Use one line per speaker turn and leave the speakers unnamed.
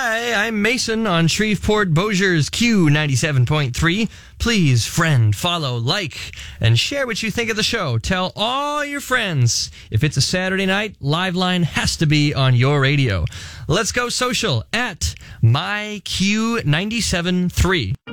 Hi, I'm Mason on Shreveport Bossier's Q97.3. Please friend, follow, like, and share what you think of the show. Tell all your friends. If it's a Saturday night, Liveline has to be on your radio. Let's go social at MyQ973.